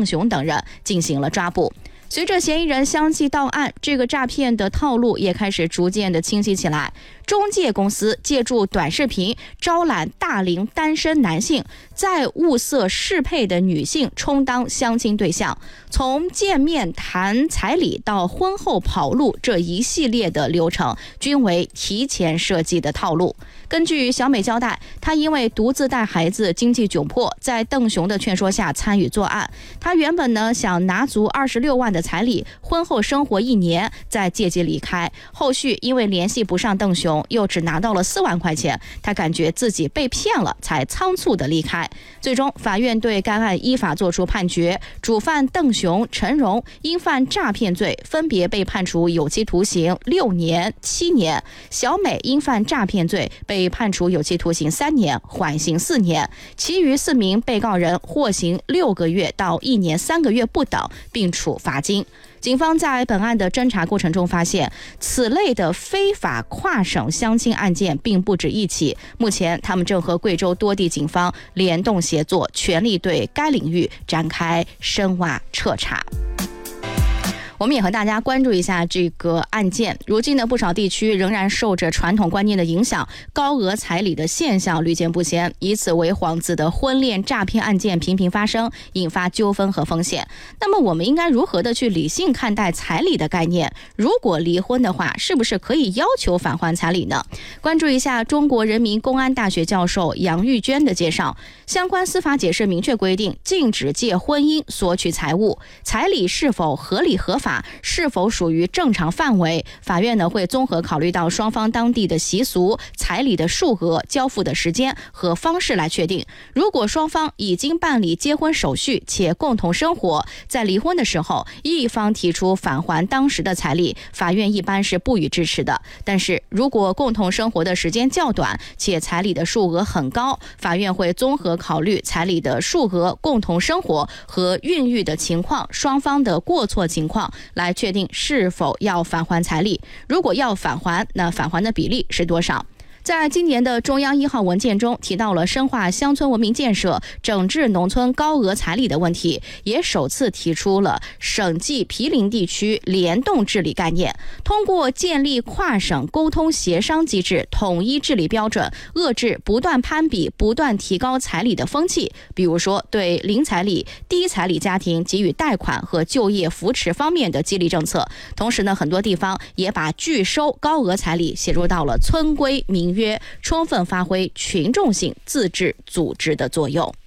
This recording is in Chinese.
邓雄等人进行了抓捕。随着嫌疑人相继到案，这个诈骗的套路也开始逐渐的清晰起来。中介公司借助短视频招揽大龄单身男性，再物色适配的女性充当相亲对象，从见面谈彩礼到婚后跑路，这一系列的流程均为提前设计的套路。根据小美交代，她因为独自带孩子，经济窘迫，在邓雄的劝说下参与作案。她原本呢想拿足26万的彩礼，婚后生活1年再借机离开。后续因为联系不上邓雄，又只拿到了4万块钱，她感觉自己被骗了，才仓促的离开。最终，法院对该案依法作出判决，主犯邓雄、陈荣因犯诈骗罪，分别被判处有期徒刑6年、7年；小美因犯诈骗罪被判处有期徒刑3年，缓刑4年。其余4名被告人获刑6个月到1年3个月不等，并处罚金。警方在本案的侦查过程中发现，此类的非法跨省相亲案件并不止一起。目前，他们正和贵州多地警方联动协作，全力对该领域展开深挖彻查。我们也和大家关注一下这个案件。如今呢，不少地区仍然受着传统观念的影响，高额彩礼的现象屡见不鲜，以此为幌子的婚恋诈骗案件频频发生，引发纠纷和风险。那么我们应该如何的去理性看待彩礼的概念？如果离婚的话，是不是可以要求返还彩礼呢？关注一下中国人民公安大学教授杨玉娟的介绍。相关司法解释明确规定，禁止借婚姻索取财物，彩礼是否合理合法，是否属于正常范围，法院呢会综合考虑到双方当地的习俗、彩礼的数额、交付的时间和方式来确定。如果双方已经办理结婚手续且共同生活，在离婚的时候一方提出返还当时的彩礼，法院一般是不予支持的。但是如果共同生活的时间较短且彩礼的数额很高，法院会综合考虑彩礼的数额、共同生活和孕育的情况、双方的过错情况，来确定是否要返还彩礼。如果要返还，那返还的比例是多少？在今年的中央1号文件中提到了深化乡村文明建设、整治农村高额彩礼的问题，也首次提出了省际毗邻地区联动治理概念，通过建立跨省沟通协商机制，统一治理标准，遏制不断攀比、不断提高彩礼的风气。比如说，对零彩礼、低彩礼家庭给予贷款和就业扶持方面的激励政策。同时呢，很多地方也把拒收高额彩礼写入到了村规民约，充分发挥群众性自治组织的作用。